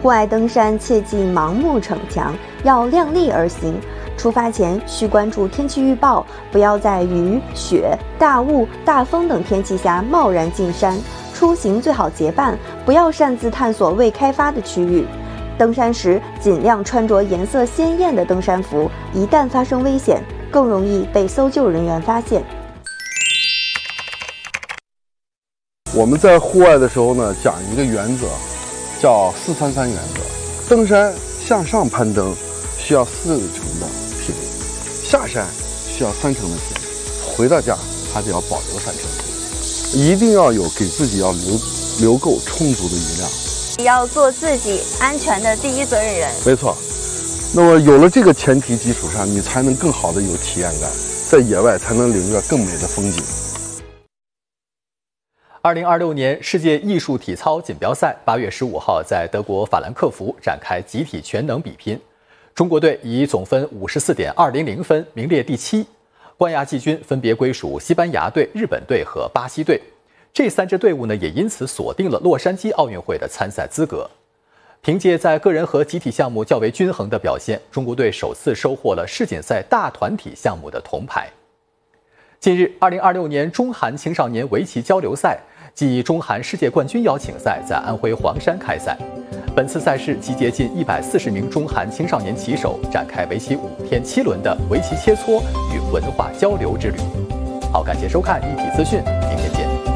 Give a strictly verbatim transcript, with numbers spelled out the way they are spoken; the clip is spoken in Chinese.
户外登山切忌盲目逞强，要量力而行。出发前需关注天气预报，不要在雨、雪、大雾、大风等天气下贸然进山。出行最好结伴，不要擅自探索未开发的区域。登山时尽量穿着颜色鲜艳的登山服，一旦发生危险，更容易被搜救人员发现。 我们在户外的时候呢，讲一个原则，叫四三三原则。登山向上攀登需要四成的体力，下山需要三成的体力，回到家还得要保留三成的体力，一定要有给自己要留留够充足的余量。 要做自己安全的第一责任人。 没错。那么有了这个前提基础上，你才能更好的有体验感，在野外才能领略更美的风景。 二零二六年世界艺术体操锦标赛八月十五号在德国法兰克福展开集体全能比拼，中国队以总分五十四点二零零分名列第七，冠亚季军分别归属西班牙队、日本队和巴西队。这三支队伍呢，也因此锁定了洛杉矶奥运会的参赛资格。凭借在个人和集体项目较为均衡的表现，中国队首次收获了世锦赛大团体项目的铜牌。近日，二零二六年中韩青少年围棋交流赛暨中韩世界冠军邀请赛在安徽黄山开赛。本次赛事集结近一百四十名中韩青少年棋手，展开为期五天七轮的围棋切磋与文化交流之旅。好，感谢收看一体资讯，明天见。